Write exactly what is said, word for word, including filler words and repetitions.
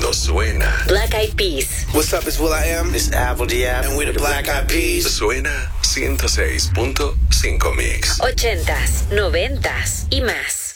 cuando suena. Black Eyed Peas. What's up, it's Will I Am. It's Apple Diab. And we're the Black Eyed Peas. Suena ciento seis punto cinco Mix. Ochentas, noventas y más.